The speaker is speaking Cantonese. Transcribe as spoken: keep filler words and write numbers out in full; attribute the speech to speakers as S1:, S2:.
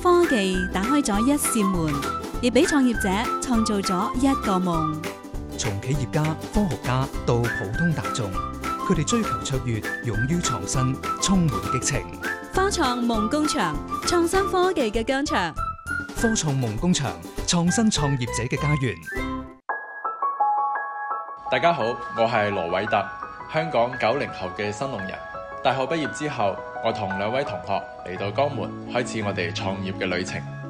S1: 科技打開咗一扇門，亦俾創業者創造咗一個夢。
S2: 從企業家、科學家到普通大眾，佢哋追求卓越，勇於創新，充滿激情。
S1: 科創夢工場，創新科技嘅疆場。
S2: 科創夢工場，創新創業者嘅家園。
S3: 大家好，我係羅偉特，香港九零後嘅新農人。大學畢業之後，我同兩位同學嚟到江門，開始我哋創業嘅旅程。